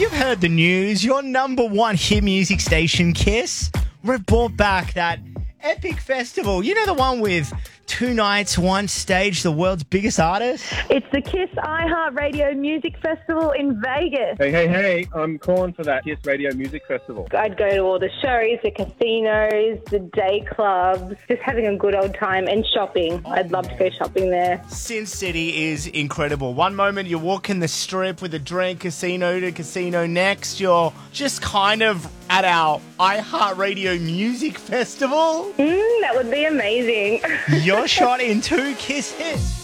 you've heard the news, your number one hit music station, Kiss, we've brought back that epic festival. You know, the one with 2 nights, 1 stage, the world's biggest artist? It's the Kiss iHeartRadio Music Festival in Vegas. Hey, I'm calling for that Kiss Radio Music Festival. I'd go to all the shows, the casinos, the day clubs, just having a good old time and shopping. I'd love to go shopping there. Sin City is incredible. One moment you're walking the strip with a drink, casino to casino. Next, you're just kind of at our iHeartRadio Music Festival. That would be amazing. Your shot in 2 Kiss hits.